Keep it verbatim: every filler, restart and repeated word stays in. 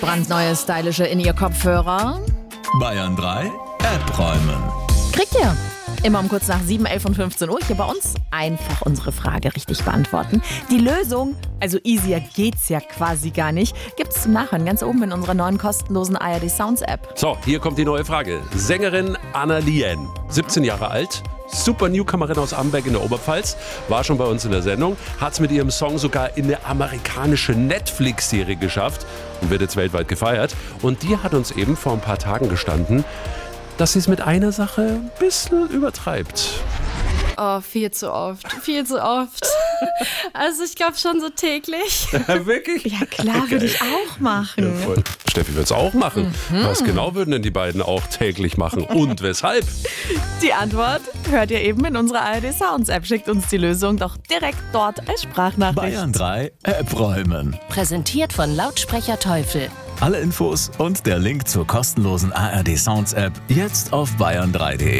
Brandneue stylische In-Ear-Kopfhörer. Bayern drei App räumen. Kriegt ihr immer um kurz nach sieben, elf und fünfzehn Uhr hier bei uns einfach unsere Frage richtig beantworten. Die Lösung, also easier geht's ja quasi gar nicht, gibt's zum Nachhören ganz oben in unserer neuen kostenlosen A R D Sounds App. So, hier kommt die neue Frage. Sängerin Anna Lien, siebzehn Jahre alt, super Newcomerin aus Amberg in der Oberpfalz, war schon bei uns in der Sendung, hat es mit ihrem Song sogar in eine amerikanische Netflix-Serie geschafft und wird jetzt weltweit gefeiert. Und die hat uns eben vor ein paar Tagen gestanden, dass sie es mit einer Sache ein bisschen übertreibt. Oh, viel zu oft. Viel zu oft. Also ich glaube schon so täglich. Wirklich? Ja klar, würde ich auch machen. Ja, voll. Steffi wird es auch machen. Mhm. Was genau würden denn die beiden auch täglich machen? Und weshalb? Die Antwort hört ihr eben in unserer A R D Sounds App. Schickt uns die Lösung doch direkt dort als Sprachnachricht. Bayern drei App räumen. Präsentiert von Lautsprecher Teufel. Alle Infos und der Link zur kostenlosen A R D Sounds App jetzt auf bayern drei punkt de.